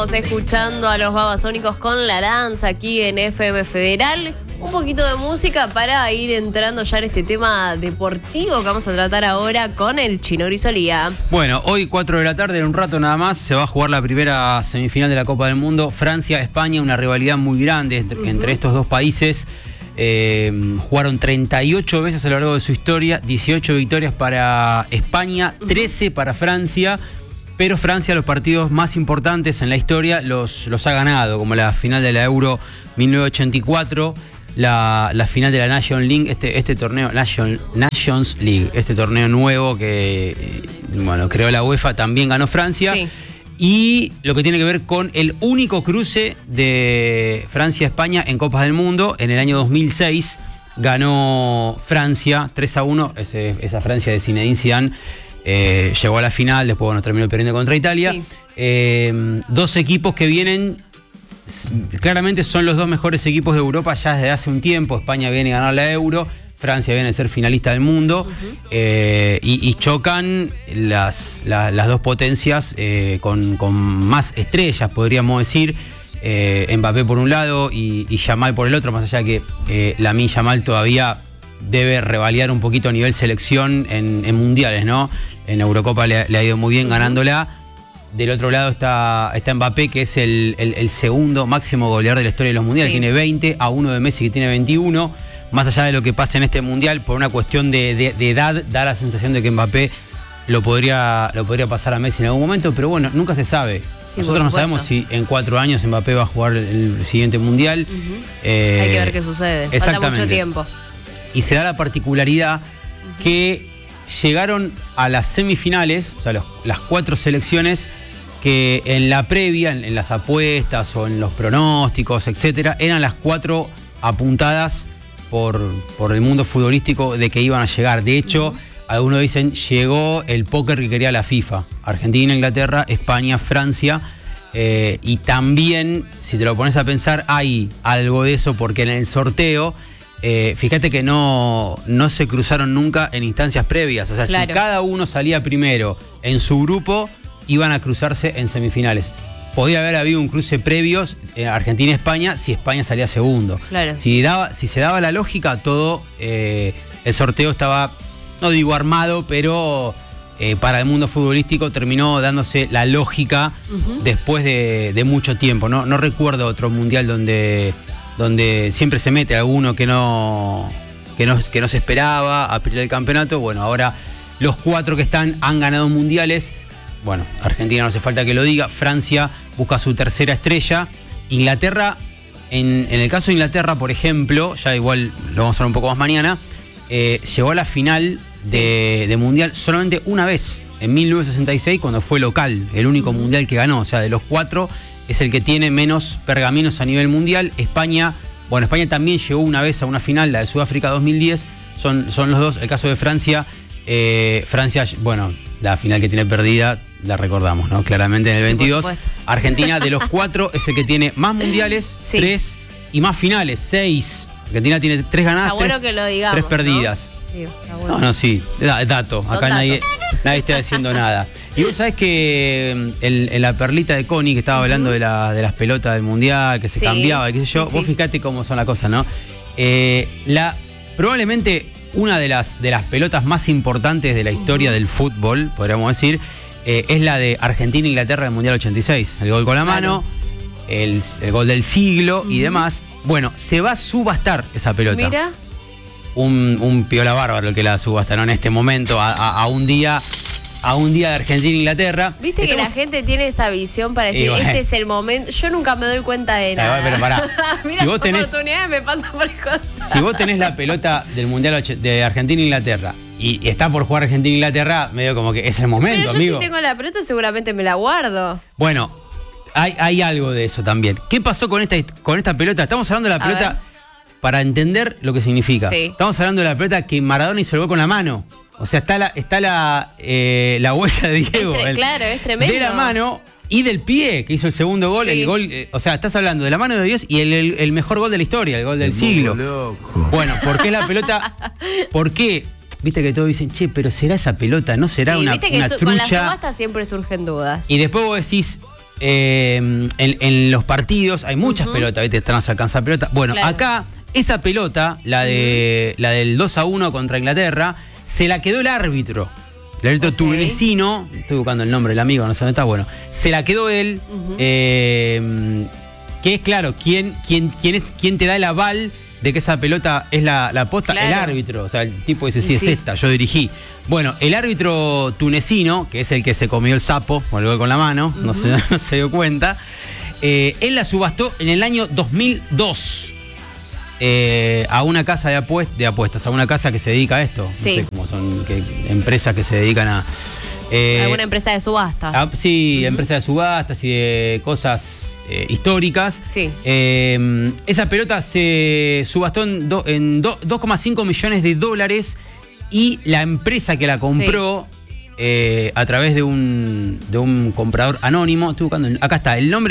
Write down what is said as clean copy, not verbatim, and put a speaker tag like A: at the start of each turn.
A: Estamos escuchando a los Babasónicos con La Danza aquí en FM Federal. Un poquito de música para ir entrando ya en este tema deportivo que vamos a tratar ahora con el Chino Grisolía.
B: Bueno, hoy 4 de la tarde, en un rato nada más, se va a jugar la primera semifinal de la Copa del Mundo. Francia-España, una rivalidad muy grande entre estos dos países. Jugaron 38 veces a lo largo de su historia, 18 victorias para España, 13 para Francia. Pero Francia los partidos más importantes en la historia los ha ganado, como la final de la Euro 1984, la final de la Nations League, este torneo, Nations League, este torneo nuevo que creó la UEFA, también ganó Francia. Sí. Y lo que tiene que ver con el único cruce de Francia-España en Copas del Mundo, en el año 2006 ganó Francia 3-1, esa Francia de Zinedine Zidane. Llegó a la final, después terminó perdiendo contra Italia. Sí. Dos equipos que vienen, claramente son los dos mejores equipos de Europa ya desde hace un tiempo. España viene a ganar la Euro, Francia viene a ser finalista del mundo. Y chocan las dos potencias con más estrellas, podríamos decir. Mbappé por un lado y Yamal por el otro, más allá que Lamine Yamal todavía debe revalidar un poquito a nivel selección en mundiales, ¿no? En Eurocopa le ha ido muy bien ganándola. Del otro lado está Mbappé, que es el segundo máximo goleador de la historia de los mundiales. Sí. Tiene 20, a uno de Messi, que tiene 21. Más allá de lo que pasa en este mundial, por una cuestión de edad, da la sensación de que Mbappé lo podría pasar a Messi en algún momento, pero bueno, nunca se sabe. Sí, nosotros no sabemos si en 4 años Mbappé va a jugar el siguiente mundial.
A: Hay que ver qué sucede. Falta mucho tiempo.
B: Y se da la particularidad que llegaron a las semifinales, o sea, las 4 selecciones que en la previa, en las apuestas o en los pronósticos, etcétera, eran las 4 apuntadas por el mundo futbolístico de que iban a llegar. De hecho, algunos dicen, llegó el póker que quería la FIFA. Argentina, Inglaterra, España, Francia. Y también, si te lo pones a pensar, hay algo de eso, porque en el sorteo, fíjate que no se cruzaron nunca en instancias previas. O sea, claro, si cada uno salía primero en su grupo, iban a cruzarse en semifinales. Podía haber habido un cruce previo, Argentina-España, si España salía segundo. Claro. Si se daba la lógica, todo el sorteo estaba, no digo armado, pero para el mundo futbolístico terminó dándose la lógica después de mucho tiempo. No recuerdo otro mundial donde siempre se mete alguno que no se esperaba a pelear el campeonato. Bueno, ahora los 4 que han ganado mundiales. Bueno, Argentina no hace falta que lo diga. Francia busca su tercera estrella. Inglaterra, en el caso de Inglaterra, por ejemplo, ya igual lo vamos a hablar un poco más mañana, llegó a la final de mundial solamente una vez, en 1966, cuando fue local, el único mundial que ganó. O sea, de los 4 es el que tiene menos pergaminos a nivel mundial. España también llegó una vez a una final, la de Sudáfrica 2010, son los dos. El caso de Francia, la final que tiene perdida, la recordamos, ¿no? Claramente en el 22. Argentina, de los 4, es el que tiene más mundiales, 3, y más finales, 6. Argentina tiene 3 ganadas,
A: está bueno que lo digamos,
B: 3 perdidas.
A: ¿No? Digo, está bueno.
B: No, sí, dato. Acá nadie está diciendo nada. Y vos sabés que en la perlita de Connie, que estaba hablando de las pelotas del mundial, que se cambiaba, qué sé yo, vos fijate cómo son las cosas, ¿no? Probablemente una de las pelotas más importantes de la historia del fútbol, podríamos decir, es la de Argentina-Inglaterra del Mundial 86. El gol con la mano, el gol del siglo y demás. Bueno, se va a subastar esa pelota.
A: Mira.
B: Un piola bárbaro el que la subastaron en este momento, a un día de Argentina-Inglaterra.
A: Viste que la gente tiene esa visión para decir, este es el momento. Yo nunca me doy cuenta de nada.
B: Pero pará.
A: Mira, si vos oportunidades me pasan por cosas.
B: Si vos tenés la pelota del Mundial de Argentina-Inglaterra y está por jugar Argentina-Inglaterra, medio como que es el momento,
A: pero yo,
B: amigo.
A: Si tengo la pelota seguramente me la guardo.
B: Bueno, hay algo de eso también. ¿Qué pasó con esta pelota? Estamos hablando de la pelota para entender lo que significa. Sí. Estamos hablando de la pelota que Maradona hizo el gol con la mano. O sea, está la huella de Diego.
A: Claro, es tremendo.
B: De la mano y del pie, que hizo el segundo gol. Sí. El gol, o sea, estás hablando de la mano de Dios y el mejor gol de la historia, el gol del siglo. Loco. Bueno, ¿por qué la pelota? ¿Por qué? Viste que todos dicen, pero ¿será esa pelota? ¿No será una
A: viste que
B: trucha?
A: Con la subasta siempre surgen dudas.
B: Y después vos decís, en los partidos hay muchas pelotas, ¿viste? Están a alcanzar pelota. Bueno,
A: claro.
B: acá esa pelota, la del 2-1 contra Inglaterra, se la quedó el árbitro. El árbitro tunecino, estoy buscando el nombre del amigo, no sé dónde está, bueno, se la quedó él, que es claro, ¿quién te da el aval de que esa pelota es la posta? Claro. El árbitro, o sea, el tipo dice, sí, es esta, yo dirigí. Bueno, el árbitro tunecino, que es el que se comió el sapo, o el gol con la mano, no se dio cuenta, él la subastó en el año 2002 a una casa de apuestas, a una casa que se dedica a esto.
A: Sí.
B: No sé cómo son empresas que se dedican a...
A: ¿Alguna empresa de subastas?
B: Sí, empresas de subastas y de cosas históricas.
A: Sí.
B: Esa pelota se subastó en 2,5 millones de dólares y la empresa que la compró a través de un comprador anónimo, estoy buscando, acá está, el nombre